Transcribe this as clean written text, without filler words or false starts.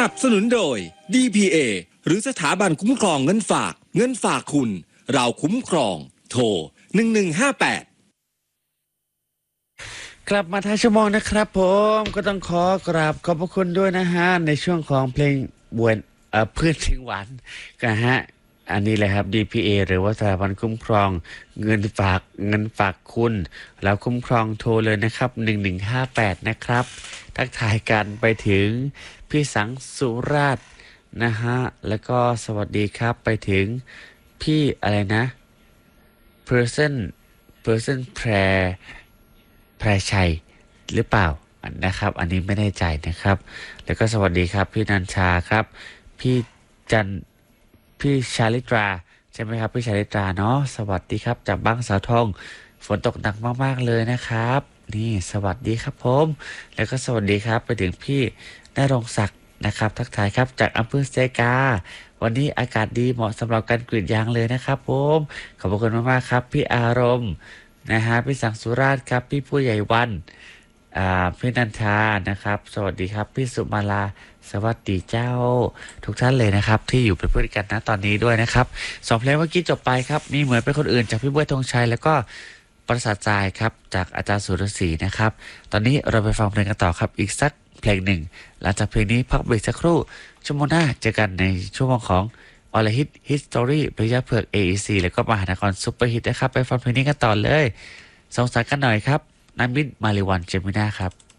นับสนุนโดย DPA หรือสถาบันคุ้มครองเงินฝากคุณเราคุ้มครองโทร1158 กลับมาท้ายชั่วโมงนะครับผมก็ต้องขอกราบขอบพระคุณด้วยนะฮะในช่วงของเพลงบวนเพื่อนทิ้งหวานกันฮะอันนี้เลยครับ DPA หรือว่าสถาบันคุ้มครองเงินฝากคุณแล้วคุ้มครองโทรเลยนะครับ1158นะครับทักทายกันไปถึงพี่สังสุราษฎร์นะฮะแล้วก็สวัสดีครับไปถึงพี่อะไรนะ personแพรชัยหรือเปล่านะครับอันนี้ไม่แน่ใจนะครับแล้วก็สวัสดีครับพี่นันชาครับพี่ชาลิตราใช่ไหมครับพี่ชาลิตราเนาะสวัสดีครับจากบางสาวทองฝนตกหนักมากๆเลยนะครับนี่สวัสดีครับผมแล้วก็สวัสดีครับไปถึงพี่ณรงค์ศักดิ์นะครับทักทายครับจากอำเภอเซกาวันนี้อากาศดีเหมาะสำหรับการกรีดยางเลยนะครับผมขอบคุณมากๆครับพี่อารมณ์นะฮะพี่สังสุราษฎร์ครับพี่ผู้ใหญ่วันพี่นันทานะครับสวัสดีครับพี่สุมาลาสวัสดีเจ้าทุกท่านเลยนะครับที่อยู่เป็นเพื่อนกันนะตอนนี้ด้วยนะครับสองเพลงเมื่อกี้จบไปครับมีเหมือนเป็นคนอื่นจากพี่เบิร์ดธงชัยแล้วก็ประสาททรายครับจากอาจารย์สุรศรีนะครับตอนนี้เราไปฟังเพลงกันต่อครับอีกสักเพลงหนึ่งหลังจากเพลงนี้พักเบรกสักครู่ชั่วโมงหน้าเจอกันในช่วงของออลฮิตฮิสตอรี่พระยาเผือก AEC แล้วก็มหานครซุปเปอร์ฮิตนะครับไปฟังเพลงนี้กันต่อเลยสงสารกันหน่อยครับน้ำมิตรมาริวันเจมิน่าครับ